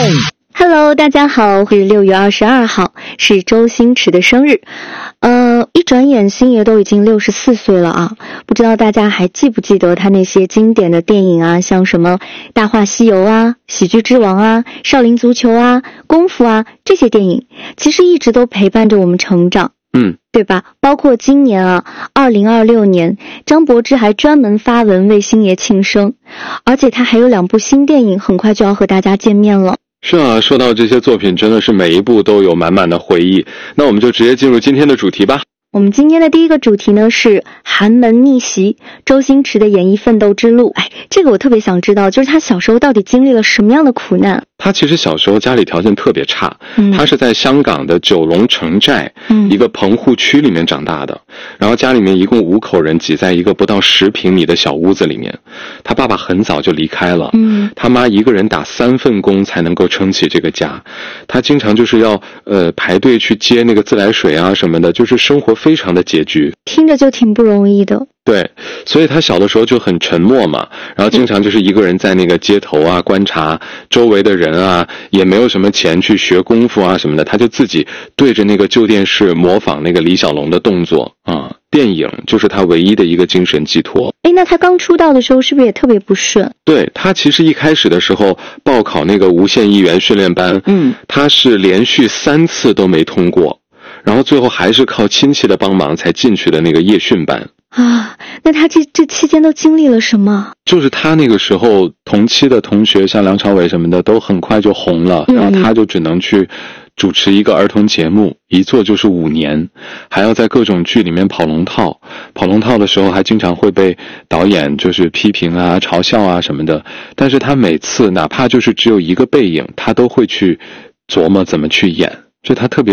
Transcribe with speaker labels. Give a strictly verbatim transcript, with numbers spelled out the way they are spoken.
Speaker 1: Hello， 大家好，是六月二十二号，是周星驰的生日。呃，一转眼星爷都已经六十四岁了啊，不知道大家还记不记得他那些经典的电影啊，像什么《大话西游》啊、喜剧之王啊、少林足球啊、功夫啊，这些电影其实一直都陪伴着我们成长。
Speaker 2: 嗯，
Speaker 1: 对吧？包括今年啊，二零二六年，张柏芝还专门发文为星爷庆生，而且他还有两部新电影很快就要和大家见面了。
Speaker 2: 是啊，说到这些作品，真的是每一部都有满满的回忆。那我们就直接进入今天的主题吧。
Speaker 1: 我们今天的第一个主题呢是寒门逆袭，周星驰的演艺奋斗之路。哎，这个我特别想知道，就是他小时候到底经历了什么样的苦难？
Speaker 2: 他其实小时候家里条件特别差，
Speaker 1: 嗯、
Speaker 2: 他是在香港的九龙城寨、嗯、一个棚户区里面长大的，然后家里面一共五口人挤在一个不到十平米的小屋子里面。他爸爸很早就离开了，嗯，他妈一个人打三份工才能够撑起这个家。他经常就是要呃排队去接那个自来水啊什么的，就是生活非常的拮据，
Speaker 1: 听着就挺不容易的。
Speaker 2: 对，所以他小的时候就很沉默嘛，然后经常就是一个人在那个街头啊观察周围的人啊，也没有什么钱去学功夫啊什么的，他就自己对着那个旧电视模仿那个李小龙的动作啊，电影就是他唯一的一个精神寄托。
Speaker 1: 诶，那他刚出道的时候是不是也特别不顺？
Speaker 2: 对，他其实一开始的时候报考那个无线艺员训练班，嗯，他是连续三次都没通过，然后最后还是靠亲戚的帮忙才进去的那个夜训班。
Speaker 1: 啊，那他这这期间都经历了什么？
Speaker 2: 就是他那个时候同期的同学像梁朝伟什么的都很快就红了，然后他就只能去主持一个儿童节目，一做就是五年，还要在各种剧里面跑龙套。跑龙套的时候还经常会被导演就是批评啊、嘲笑啊什么的，但是他每次哪怕就是只有一个背影，他都会去琢磨怎么去演，就他特别